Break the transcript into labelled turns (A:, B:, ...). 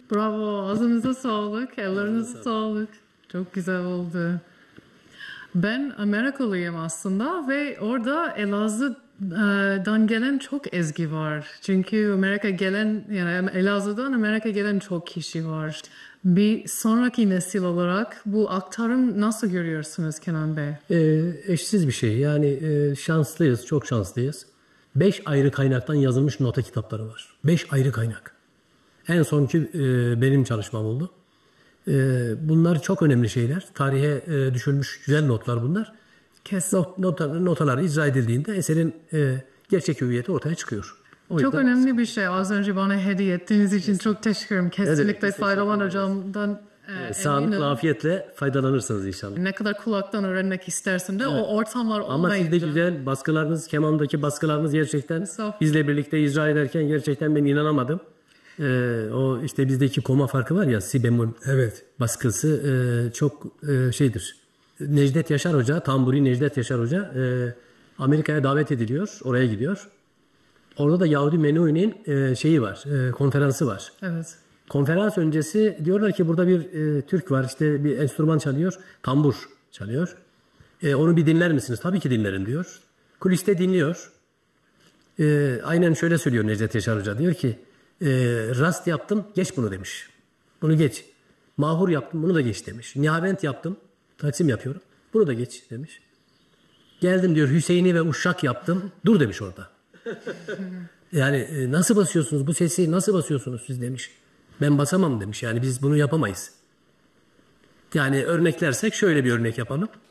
A: Bravo. Ağzınıza sağlık. Ellerinize sağlık. Çok güzel oldu. Ben Amerikalıyım aslında ve orada Elazığ'dan gelen çok ezgi var. Çünkü Elazığ'dan Amerika gelen çok kişi var. Bir sonraki nesil olarak bu aktarım nasıl görüyorsunuz Kenan Bey?
B: Eşsiz bir şey. Yani şanslıyız, çok şanslıyız. 5 ayrı kaynaktan yazılmış nota kitapları var. 5 ayrı kaynak. En sonki benim çalışmam oldu. Bunlar çok önemli şeyler. Tarihe düşülmüş güzel notlar bunlar. Notalar icra edildiğinde eserin gerçek hüviyeti ortaya çıkıyor.
A: Çok önemli bir şey. Az önce bana hediye ettiğiniz için çok teşekkür ederim. Kesinlikle faydalanacağımdan
B: sağlıkla, afiyetle faydalanırsınız inşallah.
A: Ne kadar kulaktan öğrenmek istersin de o ortamlar olmayınca.
B: Ama siz de güzel baskılarınız, kemandaki baskılarınız gerçekten bizle birlikte icra ederken gerçekten ben inanamadım. O işte bizdeki koma farkı var ya, si bemol baskısı çok şeydir. Necdet Yaşar Hoca, tamburi Necdet Yaşar Hoca Amerika'ya davet ediliyor, oraya gidiyor. Orada da Yahudi Menuhin'in şeyi var, konferansı var.
A: Evet.
B: Konferans öncesi diyorlar ki burada bir Türk var, işte bir enstrüman çalıyor, tambur çalıyor. Onu bir dinler misiniz? Tabii ki dinlerim diyor. Kuliste dinliyor. Aynen şöyle söylüyor Necdet Yaşar Hoca, diyor ki rast yaptım, geç bunu demiş. Bunu geç. Mahur yaptım, bunu da geç demiş. Nihavent yaptım, taksim yapıyorum, bunu da geç demiş. Geldim diyor Hüseyin'i ve Uşşak yaptım, dur demiş orada. Yani nasıl basıyorsunuz bu sesi, nasıl basıyorsunuz siz demiş. Ben basamam demiş, yani biz bunu yapamayız. Yani örneklersek şöyle bir örnek yapalım.